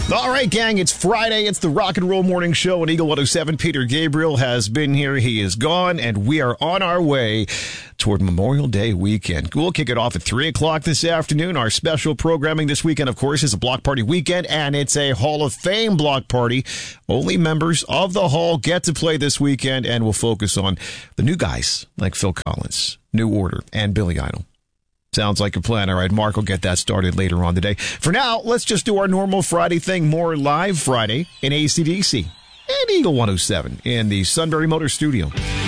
All right, gang, it's Friday. It's the Rock and Roll Morning Show on Eagle 107. Peter Gabriel has been here. He is gone, and we are on our way toward Memorial Day weekend. We'll kick it off at 3 o'clock this afternoon. Our special programming this weekend, of course, is a block party weekend, and it's a Hall of Fame block party. Only members of the Hall get to play this weekend, and we'll focus on the new guys like Phil Collins, New Order, and Billy Idol. Sounds like a plan. All right, Mark will get that started later on today. For now, let's just do our normal Friday thing, more live Friday in AC/DC and Eagle 107 in the Sunbury Motor Studio.